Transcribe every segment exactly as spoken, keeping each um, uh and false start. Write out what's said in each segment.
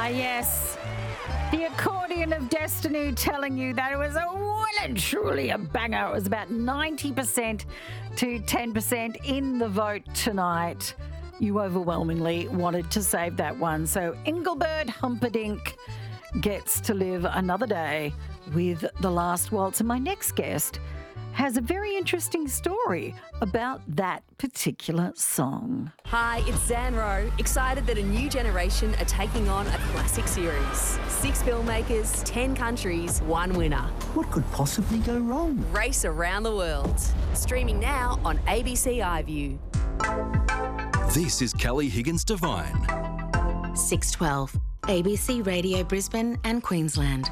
Ah, yes. The accordion of destiny telling you that it was a well and truly a banger. It was about ninety percent to ten percent in the vote tonight. You overwhelmingly wanted to save that one. So Engelbert Humperdinck gets to live another day with The Last Waltz. And my next guest has a very interesting story about that particular song. Hi, it's Zan Rowe, excited that a new generation are taking on a classic series. Six filmmakers, ten countries, one winner. What could possibly go wrong? Race around the world. Streaming now on A B C iView. This is Kelly Higgins Devine. six twelve, A B C Radio Brisbane and Queensland.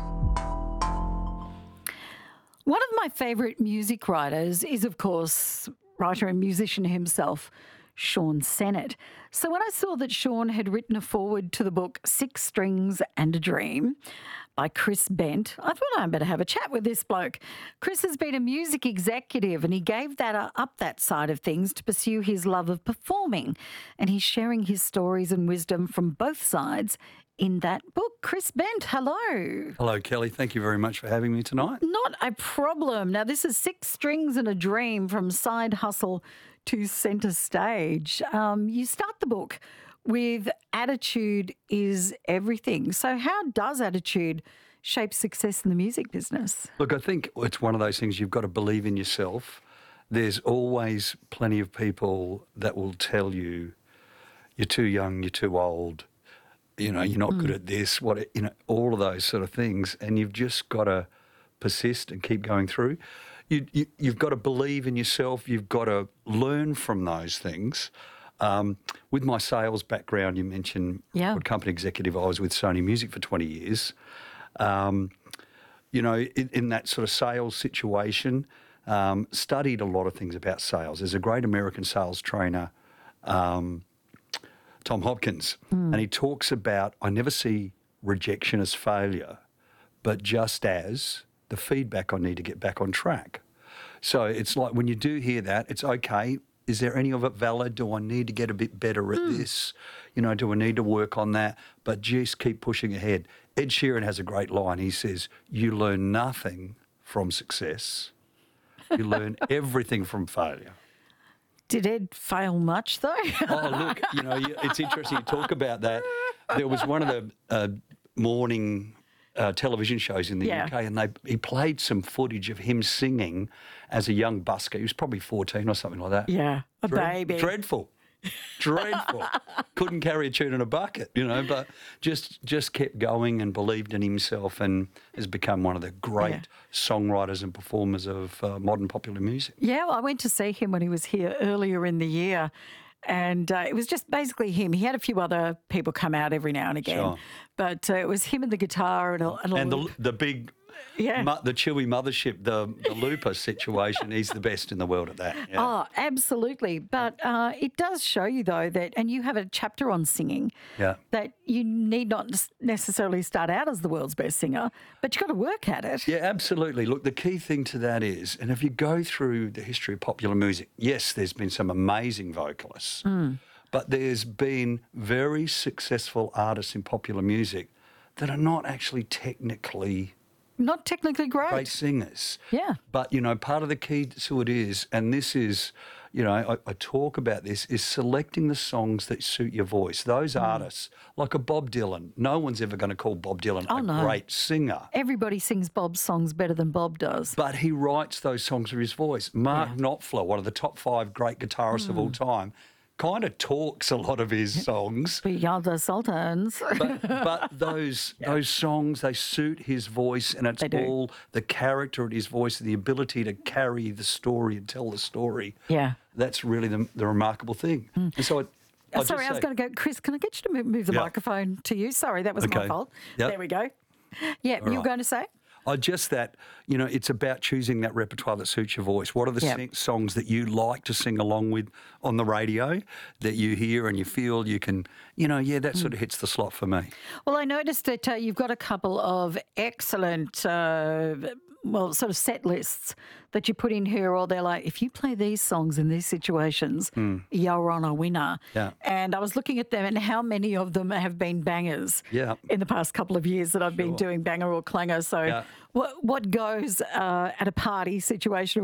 One of my favourite music writers is, of course, writer and musician himself, Sean Sennett. So when I saw that Sean had written a foreword to the book Six Strings and a Dream by Chris Bent, I thought I better have a chat with this bloke. Chris has been a music executive and he gave that up that side of things to pursue his love of performing. And he's sharing his stories and wisdom from both sides in that book. Chris Bent, hello. Hello, Kelly. Thank you very much for having me tonight. Not a problem. Now, this is Six Strings and a Dream, from side hustle to centre stage. Um, you start the book with attitude is everything. So how does attitude shape success in the music business? Look, I think it's one of those things you've got to believe in yourself. There's always plenty of people that will tell you you're too young, you're too old, you know, you're not mm. good at this, what, you know, all of those sort of things. And you've just got to persist and keep going through. You, you, you've got to believe in yourself. You've got to learn from those things. Um, with my sales background, you mentioned yeah. what company executive I was with Sony Music for twenty years. Um, you know, in, in that sort of sales situation, um, studied a lot of things about sales. There's a great American sales trainer, um, Tom Hopkins, mm. and he talks about, I never see rejection as failure, but just as the feedback I need to get back on track. So it's like when you do hear that, it's okay. Is there any of it valid? Do I need to get a bit better at mm. this? You know, do I need to work on that? But just keep pushing ahead. Ed Sheeran has a great line. He says, you learn nothing from success. You learn everything from failure. Did Ed fail much, though? Oh, look, you know, it's interesting you talk about that. There was one of the uh, morning uh, television shows in the yeah. U K, and they he played some footage of him singing as a young busker. He was probably fourteen or something like that. Yeah, a Dread, baby. Dreadful. Dreadful. Couldn't carry a tune in a bucket, you know, but just just kept going and believed in himself and has become one of the great yeah. songwriters and performers of uh, modern popular music. Yeah, well, I went to see him when he was here earlier in the year, and uh, it was just basically him. He had a few other people come out every now and again, Sure. but uh, it was him and the guitar and a, and a And the, loop. the big... Yeah. Mu- the Chewy mothership, the, the Looper situation, he's the best in the world at that. Yeah. Oh, absolutely. But uh, it does show you, though, that, and you have a chapter on singing, Yeah. that you need not necessarily start out as the world's best singer, but you've got to work at it. Yeah, absolutely. Look, the key thing to that is, and if you go through the history of popular music, yes, there's been some amazing vocalists, Mm. but there's been very successful artists in popular music that are not actually technically Not technically great. great singers. Yeah. But, you know, part of the key to it is, and this is, you know, I, I talk about this, is selecting the songs that suit your voice. Those mm. artists, like a Bob Dylan, no one's ever going to call Bob Dylan oh, a no. great singer. Everybody sings Bob's songs better than Bob does. But he writes those songs for his voice. Mark Yeah. Knopfler, one of the top five great guitarists mm. of all time, kind of talks a lot of his songs. We are the Sultans. but, but those yeah. those songs, they suit his voice, and it's all the character of his voice, the ability to carry the story and tell the story. Yeah. That's really the, the remarkable thing. Mm. And so it, oh, sorry, I was say, going to go, Chris, can I get you to move the yeah. microphone to you? Sorry, that was okay. my fault. Yep. There we go. Yeah, all you were right. going to say? Oh, just that, you know, it's about choosing that repertoire that suits your voice. What are the yep. sing- songs that you like to sing along with on the radio that you hear and you feel you can, you know, yeah, that mm. sort of hits the slot for me. Well, I noticed that uh, you've got a couple of excellent uh, well, sort of set lists that you put in here, or they're like, if you play these songs in these situations, you're on a winner. Yeah. And I was looking at them and how many of them have been bangers Yeah. in the past couple of years that I've been doing banger or clanger. So Yeah. what, what goes uh, at a party situation